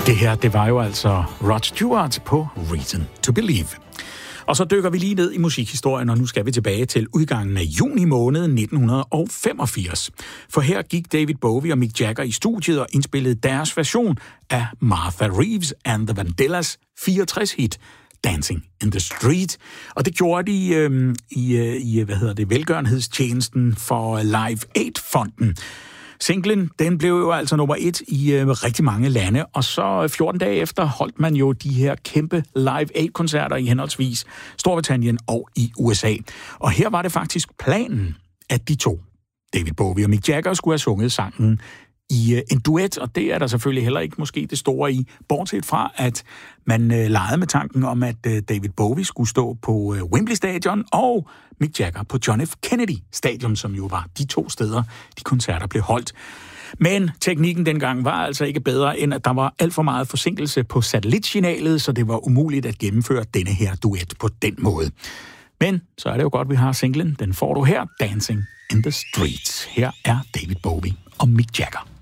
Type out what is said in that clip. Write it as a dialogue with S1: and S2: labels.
S1: Det her, det var jo altså Rod Stewart på Reason to Believe. Og så dykker vi lige ned i musikhistorien, og nu skal vi tilbage til udgangen af juni måned 1985. For her gik David Bowie og Mick Jagger i studiet og indspillede deres version af Martha Reeves and the Vandellas 64-hit Dancing in the Street. Og det gjorde de i velgørenhedstjenesten for Live Aid-fonden. Singlen, den blev jo altså nummer 1 i rigtig mange lande, og så 14 dage efter holdt man jo de her kæmpe Live Aid-koncerter i henholdsvis Storbritannien og i USA. Og her var det faktisk planen, at de to, David Bowie og Mick Jagger, skulle have sunget sangen i en duet, og det er der selvfølgelig heller ikke måske det store i, bortset fra, at man legede med tanken om, at David Bowie skulle stå på Wembley Stadion, og Mick Jagger på John F. Kennedy Stadium, som jo var de to steder, de koncerter blev holdt. Men teknikken dengang var altså ikke bedre, end at der var alt for meget forsinkelse på satellitsignalet, så det var umuligt at gennemføre denne her duet på den måde. Men så er det jo godt, vi har singlen. Den får du her, Dancing in the Streets. Her er David Bowie og Mick Jagger.